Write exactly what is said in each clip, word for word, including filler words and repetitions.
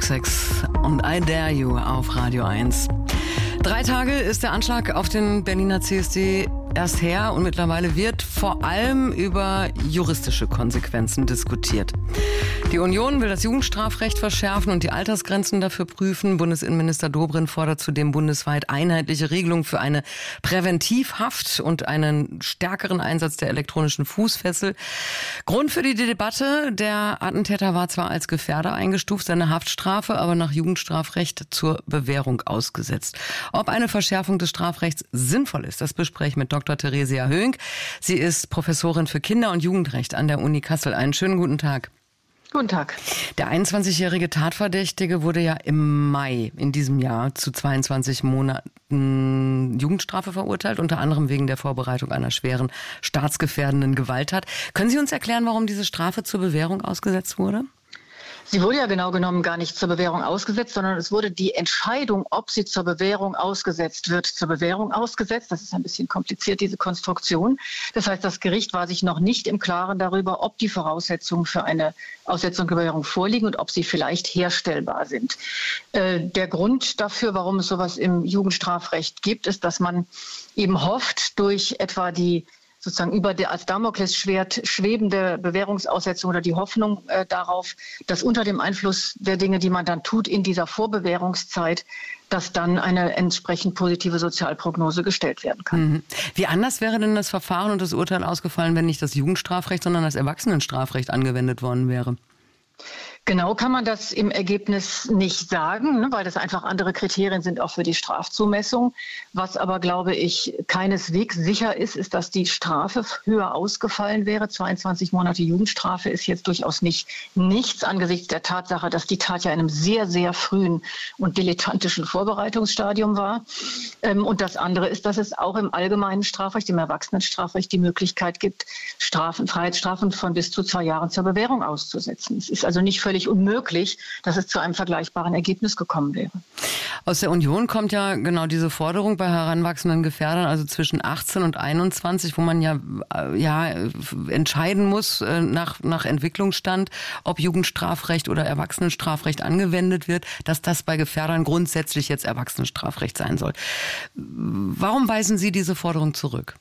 Sex und I Dare You auf Radio eins. Drei Tage ist der Anschlag auf den Berliner C S D erst her und mittlerweile wird vor allem über juristische Konsequenzen diskutiert. Die Union will das Jugendstrafrecht verschärfen und die Altersgrenzen dafür prüfen. Bundesinnenminister Dobrindt fordert zudem bundesweit einheitliche Regelungen für eine Präventivhaft und einen stärkeren Einsatz der elektronischen Fußfessel. Grund für die Debatte: Der Attentäter war zwar als Gefährder eingestuft, seine Haftstrafe aber nach Jugendstrafrecht zur Bewährung ausgesetzt. Ob eine Verschärfung des Strafrechts sinnvoll ist, das bespreche ich mit Doktor Theresia Höhnk. Sie ist Professorin für Kinder- und Jugendrecht an der Uni Kassel. Einen schönen guten Tag. Guten Tag. Der einundzwanzigjährige Tatverdächtige wurde ja im Mai in diesem Jahr zu zweiundzwanzig Monaten Jugendstrafe verurteilt, unter anderem wegen der Vorbereitung einer schweren staatsgefährdenden Gewalttat. Können Sie uns erklären, warum diese Strafe zur Bewährung ausgesetzt wurde? Sie wurde ja genau genommen gar nicht zur Bewährung ausgesetzt, sondern es wurde die Entscheidung, ob sie zur Bewährung ausgesetzt wird, zur Bewährung ausgesetzt. Das ist ein bisschen kompliziert, diese Konstruktion. Das heißt, das Gericht war sich noch nicht im Klaren darüber, ob die Voraussetzungen für eine Aussetzung der Bewährung vorliegen und ob sie vielleicht herstellbar sind. Äh, der Grund dafür, warum es sowas im Jugendstrafrecht gibt, ist, dass man eben hofft, durch etwa die sozusagen über der als Damoklesschwert schwebende Bewährungsaussetzung oder die Hoffnung äh, darauf, dass unter dem Einfluss der Dinge, die man dann tut in dieser Vorbewährungszeit, dass dann eine entsprechend positive Sozialprognose gestellt werden kann. Mhm. Wie anders wäre denn das Verfahren und das Urteil ausgefallen, wenn nicht das Jugendstrafrecht, sondern das Erwachsenenstrafrecht angewendet worden wäre? Genau kann man das im Ergebnis nicht sagen, ne, weil das einfach andere Kriterien sind auch für die Strafzumessung. Was aber, glaube ich, keineswegs sicher ist, ist, dass die Strafe höher ausgefallen wäre. zweiundzwanzig Monate Jugendstrafe ist jetzt durchaus nicht nichts angesichts der Tatsache, dass die Tat ja in einem sehr, sehr frühen und dilettantischen Vorbereitungsstadium war. Ähm, und das andere ist, dass es auch im allgemeinen Strafrecht, im Erwachsenenstrafrecht die Möglichkeit gibt, Strafen, Freiheitsstrafen von bis zu zwei Jahren zur Bewährung auszusetzen. Es ist also nicht völlig unmöglich, dass es zu einem vergleichbaren Ergebnis gekommen wäre. Aus der Union kommt ja genau diese Forderung bei heranwachsenden Gefährdern, also zwischen achtzehn und einundzwanzig, wo man ja, ja entscheiden muss nach, nach Entwicklungsstand, ob Jugendstrafrecht oder Erwachsenenstrafrecht angewendet wird, dass das bei Gefährdern grundsätzlich jetzt Erwachsenenstrafrecht sein soll. Warum weisen Sie diese Forderung zurück?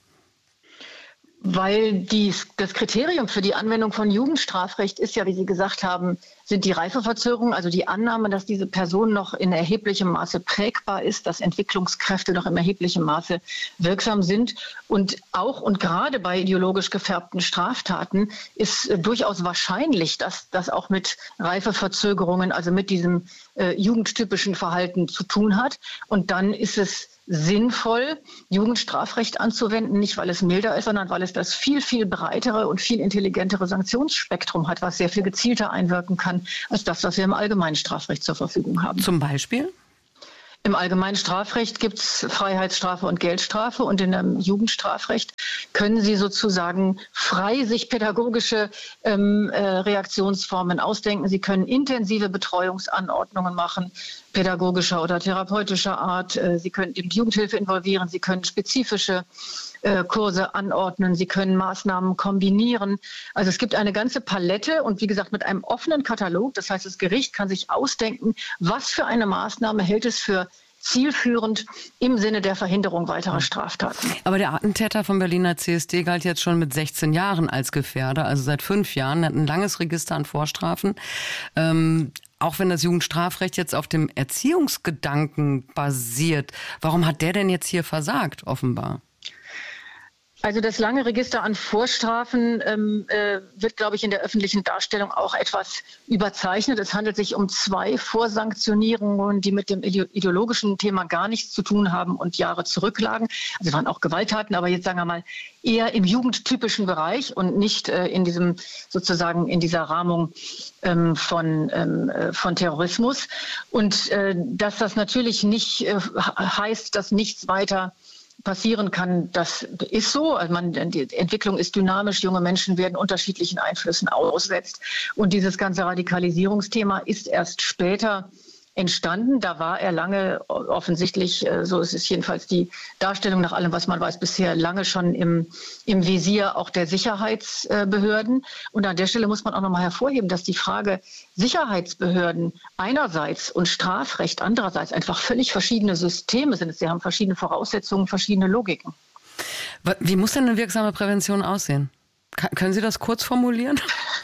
Weil dies, das Kriterium für die Anwendung von Jugendstrafrecht ist ja, wie Sie gesagt haben, sind die Reifeverzögerungen, also die Annahme, dass diese Person noch in erheblichem Maße prägbar ist, dass Entwicklungskräfte noch in erheblichem Maße wirksam sind. Und auch und gerade bei ideologisch gefärbten Straftaten ist äh, durchaus wahrscheinlich, dass das auch mit Reifeverzögerungen, also mit diesem äh, jugendtypischen Verhalten zu tun hat. Und dann ist es sinnvoll, Jugendstrafrecht anzuwenden, nicht weil es milder ist, sondern weil es das viel, viel breitere und viel intelligentere Sanktionsspektrum hat, was sehr viel gezielter einwirken kann, als das, was wir im allgemeinen Strafrecht zur Verfügung haben. Zum Beispiel? Im allgemeinen Strafrecht gibt es Freiheitsstrafe und Geldstrafe und in dem Jugendstrafrecht können Sie sozusagen frei sich pädagogische ähm, äh, Reaktionsformen ausdenken. Sie können intensive Betreuungsanordnungen machen, pädagogischer oder therapeutischer Art. Äh, Sie können die Jugendhilfe involvieren, Sie können spezifische äh, Kurse anordnen, Sie können Maßnahmen kombinieren. Also es gibt eine ganze Palette und wie gesagt mit einem offenen Katalog. Das heißt, das Gericht kann sich ausdenken, was für eine Maßnahme hält es für zielführend im Sinne der Verhinderung weiterer Straftaten. Aber der Attentäter vom Berliner C S D galt jetzt schon mit sechzehn Jahren als Gefährder, also seit fünf Jahren. Er hat ein langes Register an Vorstrafen. Ähm, auch wenn das Jugendstrafrecht jetzt auf dem Erziehungsgedanken basiert, warum hat der denn jetzt hier versagt, offenbar? Also das lange Register an Vorstrafen ähm, äh, wird, glaube ich, in der öffentlichen Darstellung auch etwas überzeichnet. Es handelt sich um zwei Vorsanktionierungen, die mit dem ideologischen Thema gar nichts zu tun haben und Jahre zurücklagen. Also waren auch Gewalttaten, aber jetzt sagen wir mal eher im jugendtypischen Bereich und nicht äh, in diesem sozusagen in dieser Rahmung ähm, von, ähm, von Terrorismus. Und äh, dass das natürlich nicht äh, heißt, dass nichts weiter passieren kann, das ist so. Also man, die Entwicklung ist dynamisch, junge Menschen werden unterschiedlichen Einflüssen ausgesetzt. Und dieses ganze Radikalisierungsthema ist erst später entstanden. Da war er lange offensichtlich, so ist es jedenfalls die Darstellung nach allem, was man weiß, bisher lange schon im, im Visier auch der Sicherheitsbehörden. Und an der Stelle muss man auch noch mal hervorheben, dass die Frage Sicherheitsbehörden einerseits und Strafrecht andererseits einfach völlig verschiedene Systeme sind. Sie haben verschiedene Voraussetzungen, verschiedene Logiken. Wie muss denn eine wirksame Prävention aussehen? Können Sie das kurz formulieren?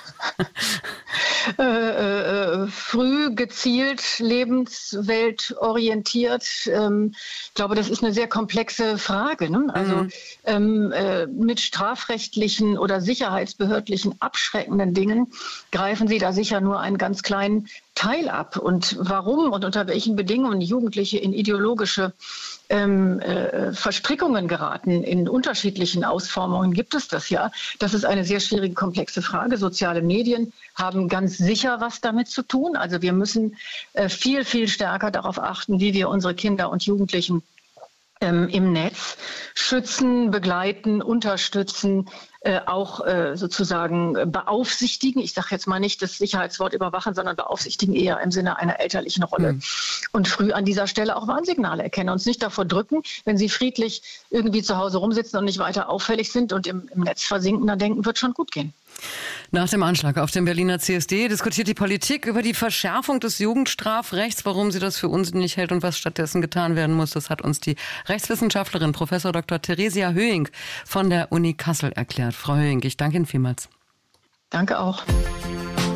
Äh, äh, früh, gezielt, lebensweltorientiert. Ähm, ich glaube, das ist eine sehr komplexe Frage. Ne? Also mhm. ähm, äh, mit strafrechtlichen oder sicherheitsbehördlichen abschreckenden Dingen greifen Sie da sicher nur einen ganz kleinen Teil ab. Und warum und unter welchen Bedingungen Jugendliche in ideologische ähm, äh, Verstrickungen geraten, in unterschiedlichen Ausformungen gibt es das ja. Das ist eine sehr schwierige, komplexe Frage. Soziale Medien haben ganz sicher was damit zu tun. Also wir müssen äh, viel, viel stärker darauf achten, wie wir unsere Kinder und Jugendlichen ähm, im Netz schützen, begleiten, unterstützen, äh, auch äh, sozusagen beaufsichtigen. Ich sage jetzt mal nicht das Sicherheitswort überwachen, sondern beaufsichtigen eher im Sinne einer elterlichen Rolle. Mhm. Und früh an dieser Stelle auch Warnsignale erkennen. Uns nicht davor drücken, wenn sie friedlich irgendwie zu Hause rumsitzen und nicht weiter auffällig sind und im, im Netz versinken, dann denken, wird schon gut gehen. Nach dem Anschlag auf den Berliner C S D diskutiert die Politik über die Verschärfung des Jugendstrafrechts, warum sie das für unsinnig hält und was stattdessen getan werden muss. Das hat uns die Rechtswissenschaftlerin Professor Doktor Theresia Höhing von der Uni Kassel erklärt. Frau Höhing, ich danke Ihnen vielmals. Danke auch.